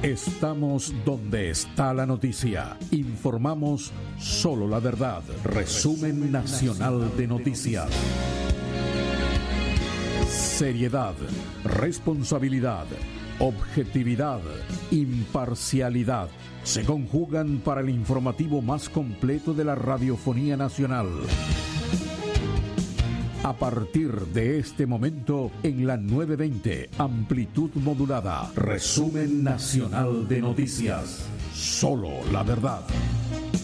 Estamos donde está la noticia. Informamos solo la verdad. Resumen nacional de noticias. Seriedad, responsabilidad, objetividad, imparcialidad se conjugan para el informativo más completo de la radiofonía nacional. A partir de este momento, en la 920, amplitud modulada, resumen nacional de noticias. Solo la verdad.